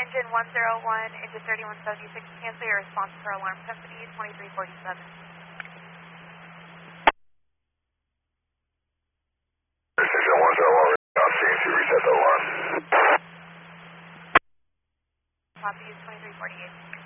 engine 101 into 3176, cancel your response for alarm company 2347. Precision 101, I'll see if you reset the alarm. Copy is 2348.